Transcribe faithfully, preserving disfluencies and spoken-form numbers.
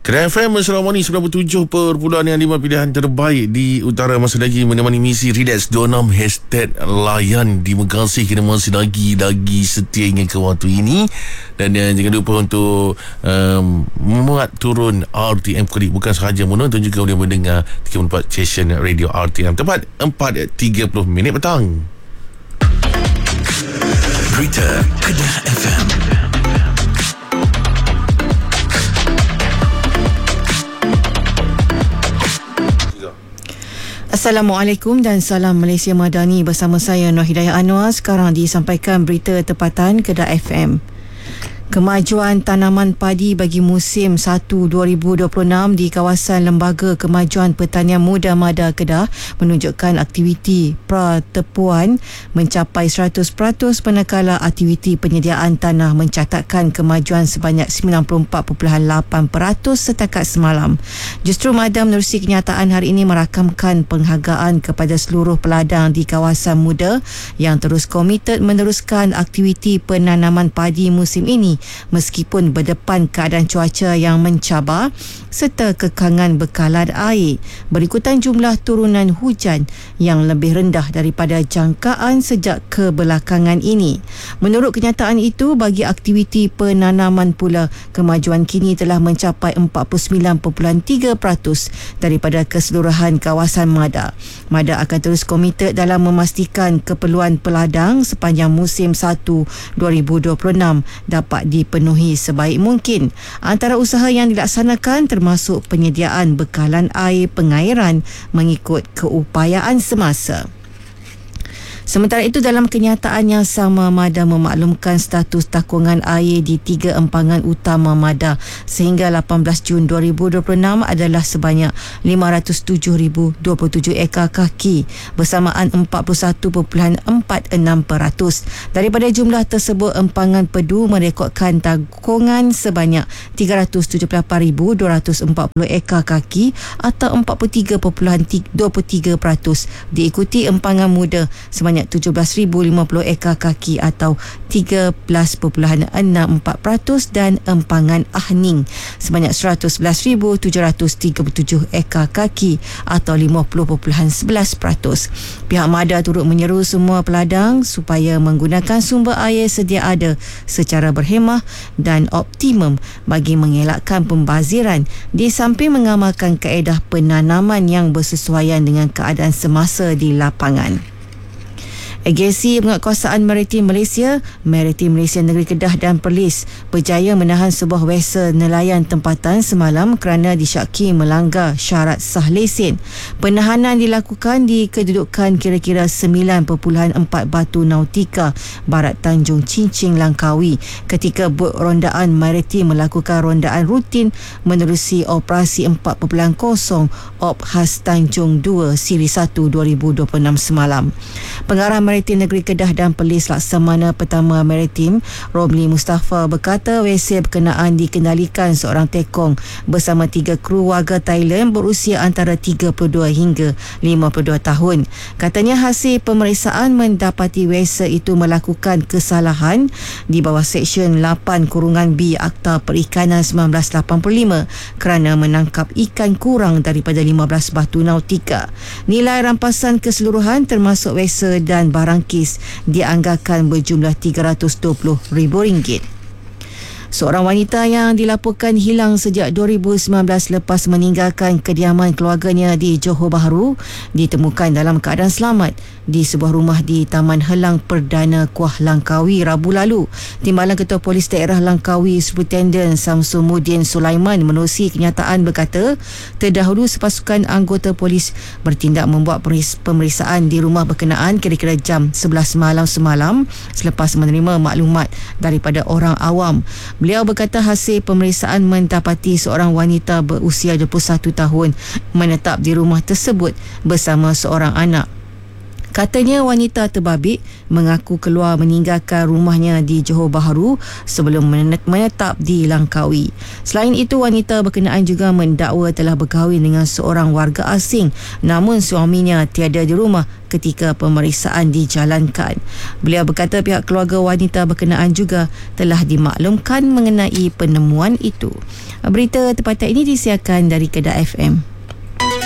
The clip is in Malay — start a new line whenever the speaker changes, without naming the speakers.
Kedah F M Selama ni sembilan puluh tujuh perpuluhan lima pilihan terbaik di utara. Masih lagi menemani misi Relax dua puluh enam hashtag layan. Terima kasih kerana masih lagi lagi setia hingga ke waktu ini. Dan uh, jangan lupa untuk um, memuat turun R T M Kredit. Bukan sahaja menonton, juga boleh mendengar tiga puluh empat stesen radio R T M. Tepat empat tiga puluh minit petang.
Berita Kedah F M.
Assalamualaikum dan salam Malaysia Madani, bersama saya Nur Hidayah Anwar. Sekarang disampaikan berita tempatan Kedah F M. Kemajuan tanaman padi bagi musim satu dua ribu dua puluh enam di kawasan Lembaga Kemajuan Pertanian Muda Mada Kedah menunjukkan aktiviti pratepuan mencapai seratus peratus, manakala aktiviti penyediaan tanah mencatatkan kemajuan sebanyak sembilan puluh empat perpuluhan lapan peratus setakat semalam. Justru Mada menerusi kenyataan hari ini merakamkan penghargaan kepada seluruh peladang di kawasan muda yang terus komited meneruskan aktiviti penanaman padi musim ini meskipun berdepan keadaan cuaca yang mencabar serta kekangan bekalan air. Berikutan jumlah turunan hujan yang lebih rendah daripada jangkaan sejak kebelakangan ini. Menurut kenyataan itu, bagi aktiviti penanaman pula, kemajuan kini telah mencapai empat puluh sembilan perpuluhan tiga peratus daripada keseluruhan kawasan Mada. Mada akan terus komited dalam memastikan keperluan peladang sepanjang musim satu dua ribu dua puluh enam dapat dipenuhi sebaik mungkin. Antara usaha yang dilaksanakan termasuk penyediaan bekalan air pengairan mengikut keupayaan semasa. Sementara itu, dalam kenyataan yang sama, Mada memaklumkan status takungan air di tiga empangan utama Mada sehingga lapan belas Jun dua ribu dua puluh enam adalah sebanyak lima ratus tujuh ribu dua puluh tujuh ekar kaki bersamaan empat puluh satu perpuluhan empat enam peratus. Daripada jumlah tersebut, empangan Pedu merekodkan takungan sebanyak tiga ratus tujuh puluh lapan ribu dua ratus empat puluh ekar kaki atau empat puluh tiga perpuluhan dua puluh tiga peratus, diikuti empangan Muda sebanyak tujuh belas ribu lima puluh ekar kaki atau tiga belas perpuluhan enam empat peratus dan empangan Ahning sebanyak seratus sebelas ribu tujuh ratus tiga puluh tujuh ekar kaki atau lima puluh perpuluhan sebelas peratus. Pihak Mada turut menyeru semua peladang supaya menggunakan sumber air sedia ada secara berhemah dan optimum bagi mengelakkan pembaziran, di samping mengamalkan kaedah penanaman yang bersesuaian dengan keadaan semasa di lapangan. Agensi Penguatkuasaan Maritim Malaysia, Maritim Malaysia Negeri Kedah dan Perlis berjaya menahan sebuah vessel nelayan tempatan semalam kerana disyaki melanggar syarat sah lesen. Penahanan dilakukan di kedudukan kira-kira sembilan perpuluhan empat batu nautika barat Tanjung Cincing, Langkawi ketika bot rondaan maritim melakukan rondaan rutin menerusi operasi empat perpuluhan kosong Op Khas Tanjung dua Siri satu dua ribu dua puluh enam semalam. Pengarah Maritim Negeri Kedah dan Perlis Laksamana Pertama Maritim Romli Mustafa berkata vessel berkenaan dikendalikan seorang tekong bersama tiga kru warga Thailand berusia antara tiga puluh dua hingga lima puluh dua tahun. Katanya hasil pemeriksaan mendapati vessel itu melakukan kesalahan di bawah Seksyen lapan kurungan B Akta Perikanan sembilan belas lapan puluh lima kerana menangkap ikan kurang daripada lima belas batu nautika. Nilai rampasan keseluruhan termasuk vessel dan barang kis dianggarkan berjumlah tiga ratus dua puluh ribu ringgit. Seorang wanita yang dilaporkan hilang sejak dua ribu sembilan belas lepas meninggalkan kediaman keluarganya di Johor Bahru ditemukan dalam keadaan selamat di sebuah rumah di Taman Helang Perdana Kuah Langkawi Rabu lalu. Timbalan Ketua Polis Daerah Langkawi Superintendent Samsumuddin Sulaiman menerusi kenyataan berkata, terdahulu sepasukan anggota polis bertindak membuat pemeriksaan di rumah berkenaan kira-kira jam sebelas malam semalam selepas menerima maklumat daripada orang awam. Beliau berkata hasil pemeriksaan mendapati seorang wanita berusia dua puluh satu tahun menetap di rumah tersebut bersama seorang anak. Katanya wanita terbabit mengaku keluar meninggalkan rumahnya di Johor Bahru sebelum menetap di Langkawi. Selain itu, wanita berkenaan juga mendakwa telah berkahwin dengan seorang warga asing namun suaminya tiada di rumah ketika pemeriksaan dijalankan. Beliau berkata pihak keluarga wanita berkenaan juga telah dimaklumkan mengenai penemuan itu. Berita tempatan ini disiarkan dari Kedah F M.